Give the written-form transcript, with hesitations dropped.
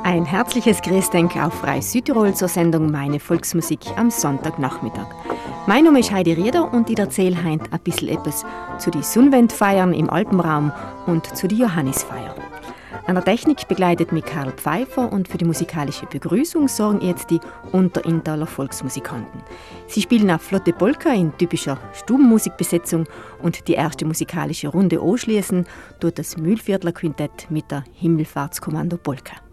Ein herzliches Grüßdenk auf Frei Südtirol zur Sendung Meine Volksmusik am Sonntagnachmittag. Mein Name ist Heidi Rieder und ich erzähle heute ein bisschen etwas zu den Sonnwendfeiern im Alpenraum und zu den Johannisfeiern. An der Technik begleitet mich Karl Pfeiffer und für die musikalische Begrüßung sorgen jetzt die Unterintaler Volksmusikanten. Sie spielen eine flotte Polka in typischer Stubenmusikbesetzung und die erste musikalische Runde anschließen durch das Mühlviertler Quintett mit der Himmelfahrtskommando Polka.